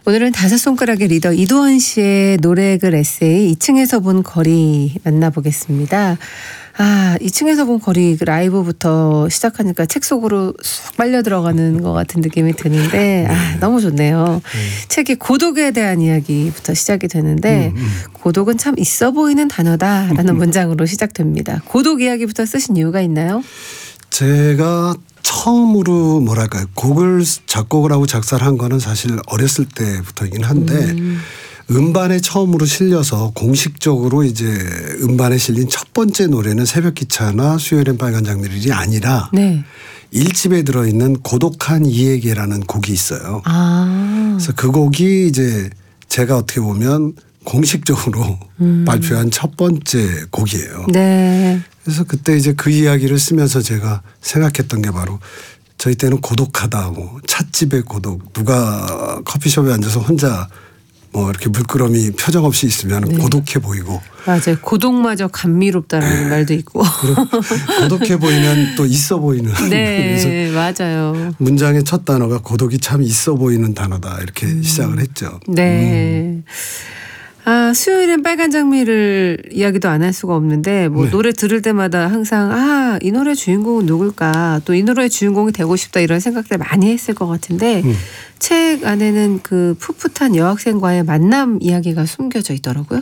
오늘은 다섯 손가락의 리더 이도원 씨의 노래글 에세이 2층에서 본 거리 만나보겠습니다. 2층에서 본 거리 그 라이브부터 시작하니까 책 속으로 쑥 빨려 들어가는 것 같은 느낌이 드는데 너무 좋네요. 책이 고독에 대한 이야기부터 시작이 되는데 고독은 참 있어 보이는 단어다라는 문장으로 시작됩니다. 고독 이야기부터 쓰신 이유가 있나요? 제가 처음으로 작곡을 하고 작사를 한 거는 사실 어렸을 때부터이긴 한데 음반에 처음으로 실려서 공식적으로 이제 음반에 실린 첫 번째 노래는 새벽기차나 수요일엔 빨간 장미를이 아니라 1집에 들어있는 고독한 이에게라는 곡이 있어요. 그래서 그 곡이 이제 제가 어떻게 보면 공식적으로 발표한 첫 번째 곡이에요. 네. 그래서 그때 이제 그 이야기를 쓰면서 제가 생각했던 게 바로 저희 때는 고독하다, 찻집의 고독, 누가 커피숍에 앉아서 혼자 이렇게 물끄러미 표정 없이 있으면 고독해 보이고. 맞아요. 고독마저 감미롭다라는 말도 있고. 고독해 보이면 또 있어 보이는. 네, 맞아요. 문장의 첫 단어가 고독이 참 있어 보이는 단어다 이렇게 시작을 했죠. 네. 수요일엔 빨간 장미를 이야기도 안 할 수가 없는데 노래 들을 때마다 항상 이 노래 주인공은 누굴까, 또 이 노래의 주인공이 되고 싶다 이런 생각들 많이 했을 것 같은데 책 안에는 그 풋풋한 여학생과의 만남 이야기가 숨겨져 있더라고요.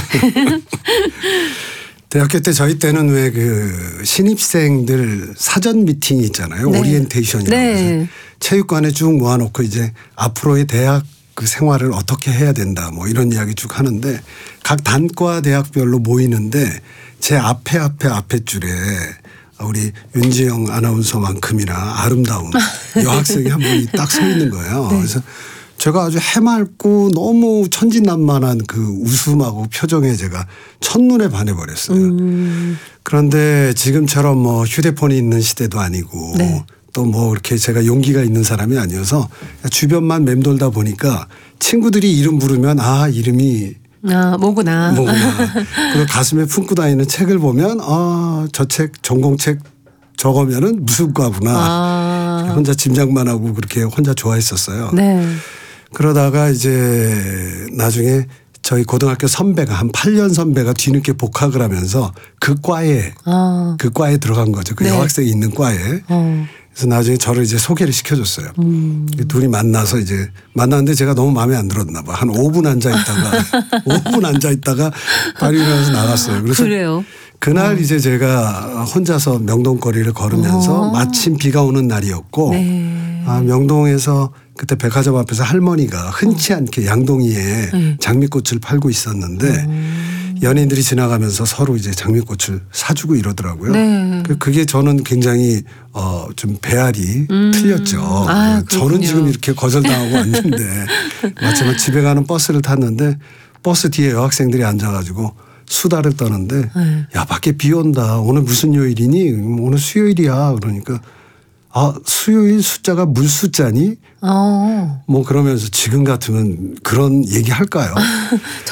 대학교 때 저희 때는 왜 그 신입생들 사전 미팅이 있잖아요. 오리엔테이션이라고 해서 체육관에 쭉 모아놓고 이제 앞으로의 대학 그 생활을 어떻게 해야 된다 이런 이야기 쭉 하는데 각 단과 대학별로 모이는데 제 앞에 줄에 우리 윤지영 아나운서만큼이나 아름다운 여학생이 한 분이 딱 서 있는 거예요. 그래서 제가 아주 해맑고 너무 천진난만한 그 웃음하고 표정에 제가 첫눈에 반해버렸어요. 그런데 지금처럼 휴대폰이 있는 시대도 아니고 또 이렇게 제가 용기가 있는 사람이 아니어서 주변만 맴돌다 보니까 친구들이 이름 부르면 이름이 뭐구나. 그리고 가슴에 품고 다니는 책을 보면 저 책 전공책 저거면은 무슨 과구나. 혼자 짐작만 하고 그렇게 혼자 좋아했었어요. 그러다가 이제 나중에 저희 고등학교 선배가 한 8년 선배가 뒤늦게 복학을 하면서 그 과에 들어간 거죠. 그 여학생이 있는 과에. 그래서 나중에 저를 이제 소개를 시켜줬어요. 둘이 만났는데 제가 너무 마음에 안 들었나 봐. 한 5분 앉아있다가 바로 일어나서 나갔어요. 그래서 그래요? 그날 이제 제가 혼자서 명동거리를 걸으면서 마침 비가 오는 날이었고 명동에서 그때 백화점 앞에서 할머니가 흔치 않게 양동이에 장미꽃을 팔고 있었는데 연인들이 지나가면서 서로 이제 장미꽃을 사주고 이러더라고요. 그게 저는 굉장히 좀 배알이 틀렸죠. 저는 지금 이렇게 거절당하고 왔는데 마침 집에 가는 버스를 탔는데 버스 뒤에 여학생들이 앉아가지고 수다를 떠는데 야, 밖에 비 온다. 오늘 무슨 요일이니? 오늘 수요일이야. 그러니까 수요일 숫자가 물 숫자니? 그러면서 지금 같으면 그런 얘기 할까요?